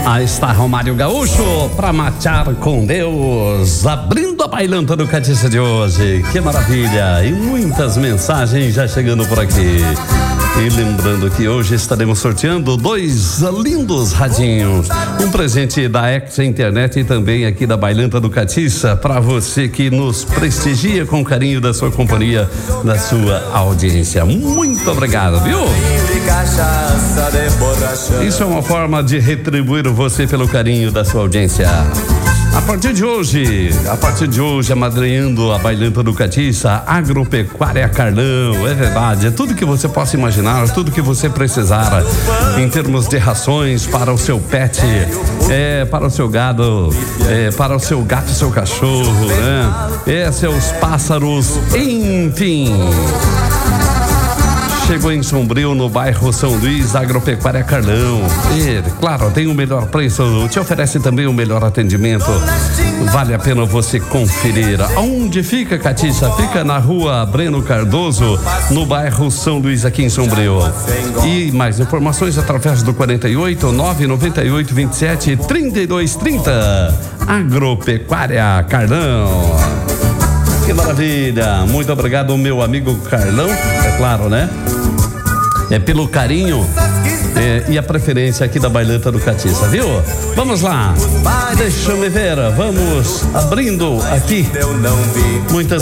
Aí está Romário Gaúcho pra matear com Deus, abrindo a bailanta do Catiça de hoje. Que maravilha! E muitas mensagens já chegando por aqui. E lembrando que hoje estaremos sorteando 2 lindos radinhos. Um presente da Extra Internet e também aqui da Bailanta do Catiça para você que nos prestigia com carinho da sua companhia, da sua audiência. Muito obrigado, viu? Isso é uma forma de retribuir você pelo carinho da sua audiência. A partir de hoje, amadrinhando a Bailanta do Catiça, Agropecuária Carlão, é verdade, é tudo que você possa imaginar, tudo que você precisar em termos de rações para o seu pet, para o seu gado, para o seu gato e seu cachorro, né? Seus pássaros, enfim. Chegou em Sombrio, no bairro São Luís, Agropecuária Carlão. E, claro, tem o melhor preço, te oferece também o melhor atendimento. Vale a pena você conferir. Aonde fica, Catiça? Fica na rua Breno Cardoso, no bairro São Luís, aqui em Sombrio. E mais informações através do 48 998 27 32 30. Agropecuária Carlão. Que maravilha, muito obrigado, meu amigo Carlão, é claro, né? Pelo carinho e a preferência aqui da Bailanta do Catiça, viu? Vamos lá, deixa eu ver, vamos abrindo aqui muitas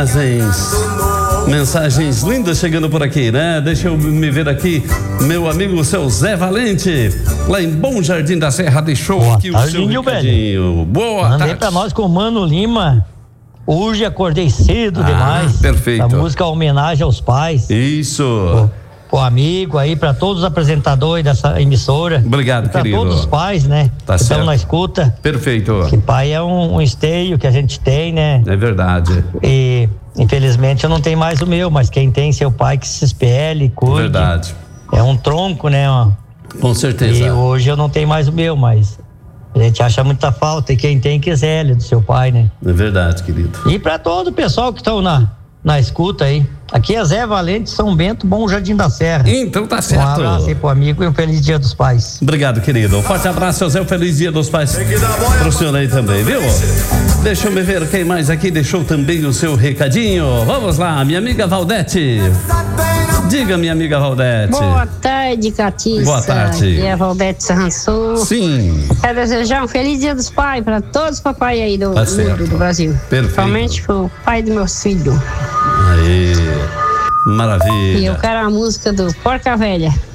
mensagens lindas chegando por aqui, né? Deixa eu me ver aqui, meu amigo seu Zé Valente, lá em Bom Jardim da Serra, deixou boa aqui tarde, o seu recadinho. Boa tarde. Mandei pra nós com o Mano Lima. Hoje acordei cedo demais. Perfeito. A música homenagem aos pais. Isso. O amigo aí, para todos os apresentadores dessa emissora. Obrigado, pra querido. Para todos os pais, né? Tá que certo. Estão na escuta. Perfeito. Que pai é um esteio que a gente tem, né? É verdade. E infelizmente eu não tenho mais o meu, mas quem tem seu pai que se espelhe, cuide. Verdade. É um tronco, né? Com certeza. E hoje eu não tenho mais o meu, mas a gente acha muita falta, e quem tem que zele do seu pai, né? É verdade, querido. E para todo o pessoal que estão na escuta aí. Aqui é Zé Valente, São Bento, Bom Jardim da Serra. Então tá certo. Um abraço aí pro amigo e um feliz Dia dos Pais. Obrigado, querido. Um forte abraço, seu Zé, um feliz Dia dos Pais pro senhor aí também, viu? Deixa eu me ver quem mais aqui deixou também o seu recadinho. Vamos lá, minha amiga Valdete. Diga, minha amiga Valdete. Boa tarde, Catiça. Boa tarde. Aqui é a Valdete Sarrançou. Sim. Quero desejar um feliz Dia dos Pais para todos os papais aí do Brasil. Perfeito. Principalmente pro pai dos meus filhos. Aí, maravilha. E eu quero a música do Porca Velha.